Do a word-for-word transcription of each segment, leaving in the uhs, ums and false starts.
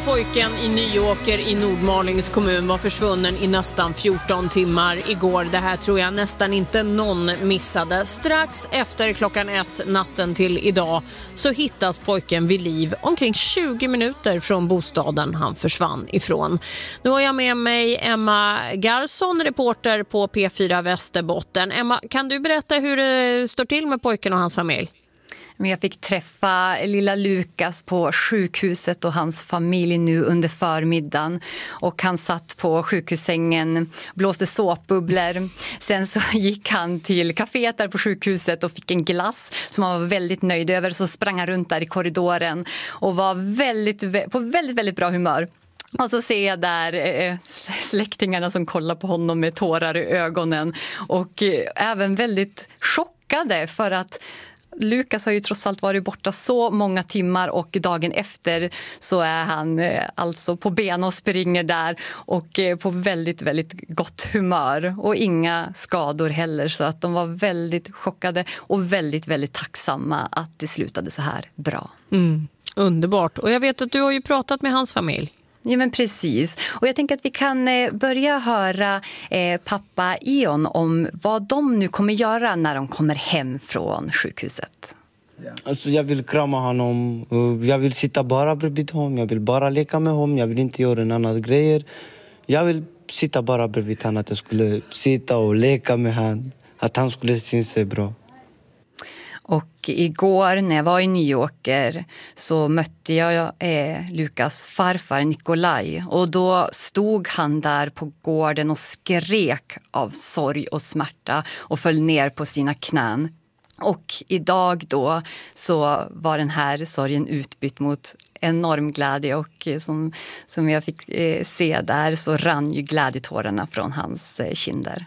pojken i Nyåker i Nordmalings kommun var försvunnen i nästan fjorton timmar igår. Det här tror jag nästan inte någon missade. Strax efter klockan ett natten till idag så hittas pojken vid liv omkring tjugo minuter från bostaden han försvann ifrån. Nu har jag med mig Emma Garsson, reporter på P fyra Västerbotten. Emma, kan du berätta hur det står till med pojken och hans familj? Men jag fick träffa lilla Lukas på sjukhuset och hans familj nu under förmiddagen. Och han satt på sjukhussängen, blåste såpbubblor. Sen så gick han till kaféet där på sjukhuset och fick en glass som han var väldigt nöjd över. Så sprang han runt där i korridoren och var väldigt, på väldigt, väldigt bra humör. Och så ser jag där eh, släktingarna som kollar på honom med tårar i ögonen. Och eh, även väldigt chockade för att Lukas har ju trots allt varit borta så många timmar och dagen efter så är han eh, alltså på ben och springer där och eh, på väldigt, väldigt gott humör och inga skador heller, så att de var väldigt chockade och väldigt, väldigt tacksamma att det slutade så här bra. Mm, underbart. Och jag vet att du har ju pratat med hans familj. Ja, men precis. Och jag tänker att vi kan eh, börja höra eh, pappa Ion om vad de nu kommer göra när de kommer hem från sjukhuset. Alltså, jag vill krama honom. Jag vill sitta bara bredvid honom. Jag vill bara leka med honom. Jag vill inte göra en annan grejer. Jag vill sitta bara bredvid honom. Att jag skulle sitta och leka med honom. Att han skulle se sig bra. Och igår när jag var i Nyåker så mötte jag eh, Lukas farfar Nikolaj. Och då stod han där på gården och skrek av sorg och smärta och föll ner på sina knän. Och idag då så var den här sorgen utbytt mot enorm glädje. Och som, som jag fick eh, se där så rann ju glädjetårarna från hans eh, kinder.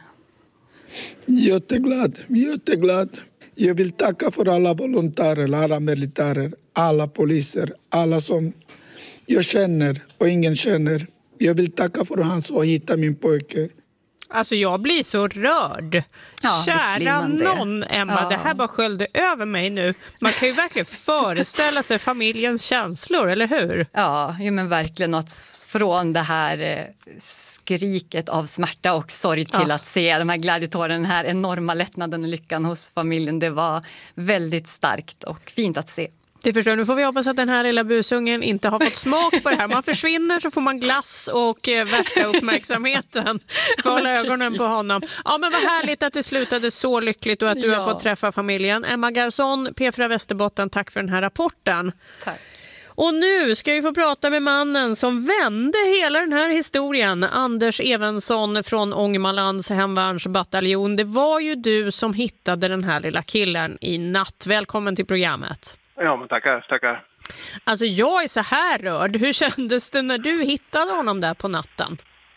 Jätteglad, jätteglad. Jag vill tacka för alla volontärer, alla militärer, alla poliser, alla som jag känner och ingen känner. Jag vill tacka för att han så hitta min pojke. Alltså jag blir så rörd. Ja, Kära någon, Emma, ja. Det här bara sköljde över mig nu. Man kan ju verkligen föreställa sig familjens känslor, eller hur? Ja, ja men verkligen att från det här skriket av smärta och sorg till ja. Att se de här glädjetåren, den här enorma lättnaden och lyckan hos familjen. Det var väldigt starkt och fint att se. Det förstår. Nu får vi hoppas att den här lilla busungen inte har fått smak på det här. Man försvinner så får man glass och eh, värsta uppmärksamheten. Får hålla ögonen på honom. Ja, men vad härligt att det slutade så lyckligt och att du ja. Har fått träffa familjen. Emma Garsson, P fyra Västerbotten, tack för den här rapporten. Tack. Och nu ska vi få prata med mannen som vände hela den här historien. Anders Evensson från Ångermanlands hemvärnsbataljon. Det var ju du som hittade den här lilla killen i natt. Välkommen till programmet. Ja, men tackar, tackar. Alltså jag är så här rörd. Hur kändes det när du hittade honom där på natten?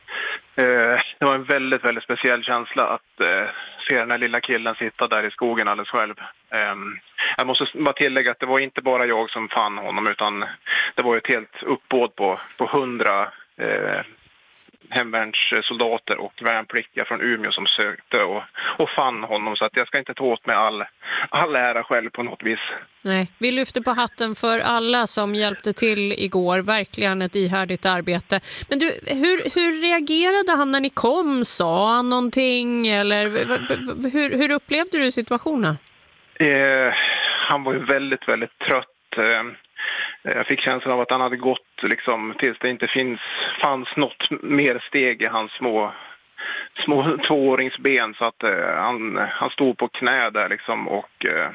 Eh, det var en väldigt, väldigt speciell känsla att eh, se den här lilla killen sitta där i skogen alldeles själv. Eh, jag måste bara tillägga att det var inte bara jag som fann honom, utan det var ett helt uppbåd på, på hundra eh, hemvärnssoldater och värnpliktiga från Umeå som sökte och, och fann honom, så att jag ska inte ta åt mig all, all ära själv på något vis. Nej, vi lyfter på hatten för alla som hjälpte till igår. Verkligen ett ihärdigt arbete. Men du, hur, hur reagerade han när ni kom? Sa han någonting? Eller hur, hur upplevde du situationen? Eh, han var ju väldigt, väldigt trött. Eh, Jag fick känslan av att han hade gått liksom, tills det inte finns, fanns något mer steg i hans små, små tvååringsben. Så att eh, han, han stod på knä där liksom, och eh,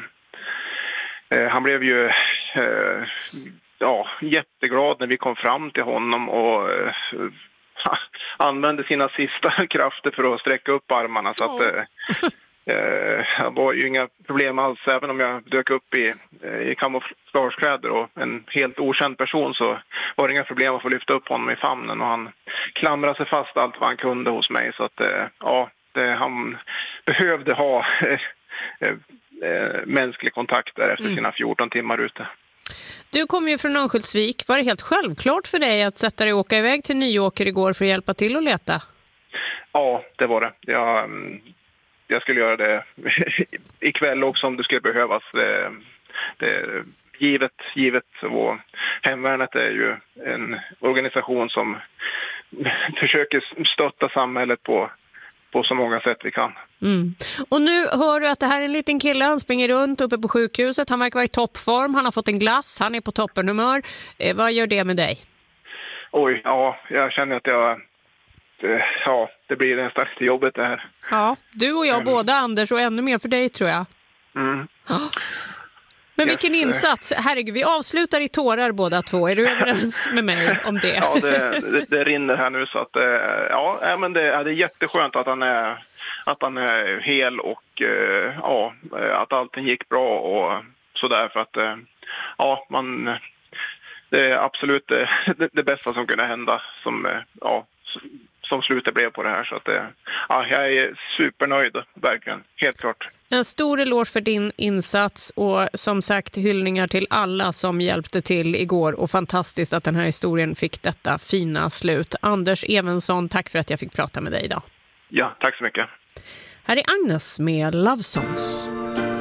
eh, han blev ju eh, ja, jätteglad när vi kom fram till honom och eh, använde sina sista krafter för att sträcka upp armarna. Så att eh, det var ju inga problem alls, även om jag dök upp i, i kamouflagekläder och en helt okänd person, så var det inga problem att få lyfta upp honom i famnen, och han klamrade sig fast allt vad han kunde hos mig. Så att ja, det, han behövde ha äh, äh, mänsklig kontakt där efter sina fjorton timmar ute. Du kom ju från Örnsköldsvik. Var det helt självklart för dig att sätta dig och åka iväg till Nyåker igår för att hjälpa till att leta? Ja, det var det. Jag... Jag skulle göra det ikväll också om det skulle behövas. Det, det, givet, givet. Och Hemvärnet är ju en organisation som försöker stötta samhället på, på så många sätt vi kan. Mm. Och nu hör du att det här är en liten kille, han springer runt uppe på sjukhuset, han verkar vara i toppform, han har fått en glass, han är på toppenhumör. Eh, vad gör det med dig? Oj, ja, jag känner att jag, det, ja, det blir nästan till jobbet det här. Ja, du och jag mm. båda, Anders, och ännu mer för dig tror jag. Mm. Oh. Men vilken yes. insats, herregud, vi avslutar i tårar båda två, är du överens med mig om det? Ja, det, det, det rinner här nu så att, ja, men det, det är jätteskönt att han är, att han är hel och ja, att allting gick bra och sådär, för att ja, man, det är absolut det, det bästa som kunde hända som, ja, som slutet blev på det här, så att ja, jag är supernöjd, verkligen, helt klart. En stor eloge för din insats och som sagt hyllningar till alla som hjälpte till igår, och fantastiskt att den här historien fick detta fina slut. Anders Evensson, tack för att jag fick prata med dig idag. Ja, tack så mycket. Här är Agnes med Love Songs.